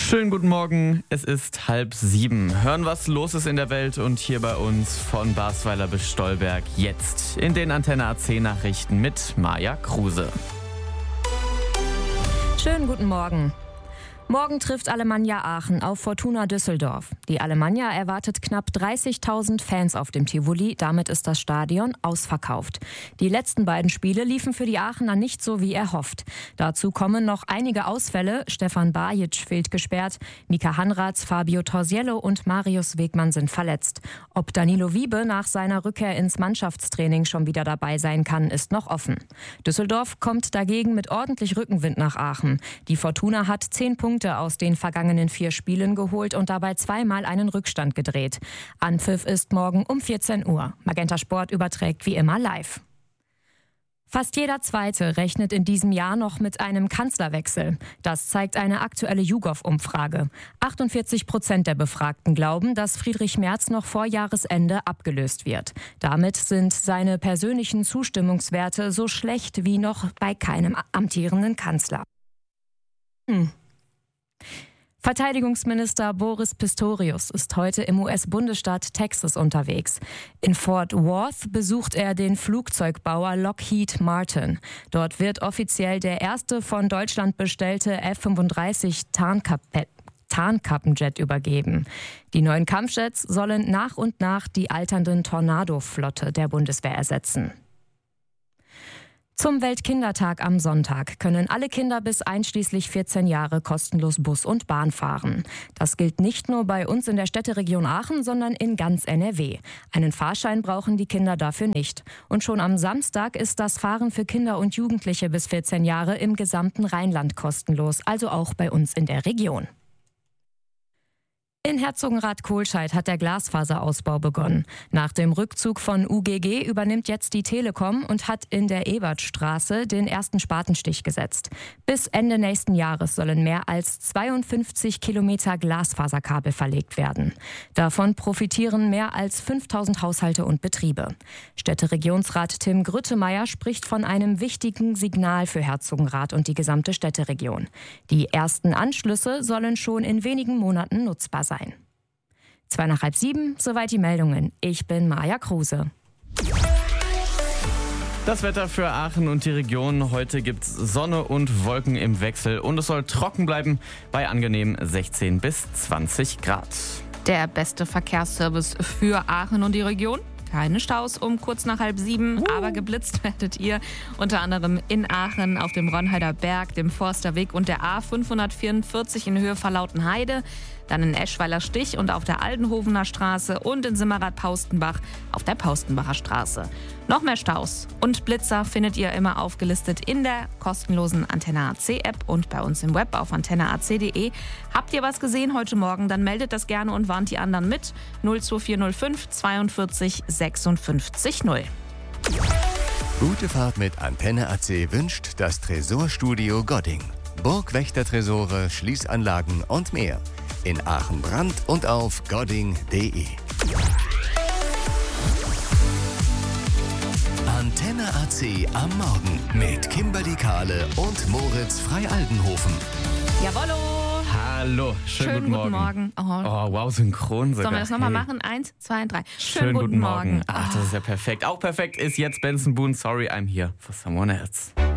Schönen guten Morgen, es ist 6:30. Hören, was los ist in der Welt und hier bei uns von Basweiler bis Stolberg jetzt in den Antenne AC Nachrichten mit Maja Kruse. Schönen guten Morgen. Morgen trifft Alemannia Aachen auf Fortuna Düsseldorf. Die Alemannia erwartet knapp 30.000 Fans auf dem Tivoli. Damit ist das Stadion ausverkauft. Die letzten beiden Spiele liefen für die Aachener nicht so wie erhofft. Dazu kommen noch einige Ausfälle. Stefan Bajic fehlt gesperrt, Mika Hanraths, Fabio Torsiello und Marius Wegmann sind verletzt. Ob Danilo Wiebe nach seiner Rückkehr ins Mannschaftstraining schon wieder dabei sein kann, ist noch offen. Düsseldorf kommt dagegen mit ordentlich Rückenwind nach Aachen. Die Fortuna hat 10 Punkte aus den vergangenen 4 Spielen geholt und dabei zweimal einen Rückstand gedreht. Anpfiff ist morgen um 14 Uhr. Magenta Sport überträgt wie immer live. Fast jeder Zweite rechnet in diesem Jahr noch mit einem Kanzlerwechsel. Das zeigt eine aktuelle YouGov-Umfrage. 48% der Befragten glauben, dass Friedrich Merz noch vor Jahresende abgelöst wird. Damit sind seine persönlichen Zustimmungswerte so schlecht wie noch bei keinem amtierenden Kanzler. Verteidigungsminister Boris Pistorius ist heute im US-Bundesstaat Texas unterwegs. In Fort Worth besucht er den Flugzeugbauer Lockheed Martin. Dort wird offiziell der erste von Deutschland bestellte F-35 Tarnkappenjet übergeben. Die neuen Kampfjets sollen nach und nach die alternden Tornado-Flotte der Bundeswehr ersetzen. Zum Weltkindertag am Sonntag können alle Kinder bis einschließlich 14 Jahre kostenlos Bus und Bahn fahren. Das gilt nicht nur bei uns in der Städteregion Aachen, sondern in ganz NRW. Einen Fahrschein brauchen die Kinder dafür nicht. Und schon am Samstag ist das Fahren für Kinder und Jugendliche bis 14 Jahre im gesamten Rheinland kostenlos, also auch bei uns in der Region. In Herzogenrath-Kohlscheid hat der Glasfaserausbau begonnen. Nach dem Rückzug von UGG übernimmt jetzt die Telekom und hat in der Ebertstraße den ersten Spatenstich gesetzt. Bis Ende nächsten Jahres sollen mehr als 52 Kilometer Glasfaserkabel verlegt werden. Davon profitieren mehr als 5.000 Haushalte und Betriebe. Städteregionsrat Tim Grüttemeier spricht von einem wichtigen Signal für Herzogenrath und die gesamte Städteregion. Die ersten Anschlüsse sollen schon in wenigen Monaten nutzbar sein. 6:06, soweit die Meldungen. Ich bin Maja Kruse. Das Wetter für Aachen und die Region. Heute gibt's Sonne und Wolken im Wechsel und es soll trocken bleiben bei angenehm 16 bis 20 Grad. Der beste Verkehrsservice für Aachen und die Region. Keine Staus um kurz nach 6:30, aber geblitzt werdet ihr unter anderem in Aachen auf dem Ronheider Berg, dem Forsterweg und der A544 in Höhe Verlautenheide, dann in Eschweiler Stich und auf der Aldenhovener Straße und in Simmerath-Paustenbach auf der Paustenbacher Straße. Noch mehr Staus und Blitzer findet ihr immer aufgelistet in der kostenlosen Antenne AC App und bei uns im Web auf antenneac.de. Habt ihr was gesehen heute Morgen, dann meldet das gerne und warnt die anderen mit. 02405 42 56 0. Gute Fahrt mit Antenne AC wünscht das Tresorstudio Godding. Burgwächtertresore, Schließanlagen und mehr. In Aachen Brand und auf godding.de. Antenne AC am Morgen mit Kimberly Kahle und Moritz Frei-Aldenhofen. Jawollo! Hallo, schönen guten Morgen. Oh, wow, synchron sogar. sollen wir das nochmal machen? 1, 2, 3. Schönen guten Morgen. Ach, das ist ja perfekt. Auch perfekt ist jetzt Benson Boone, Sorry I'm Here for Someone Else.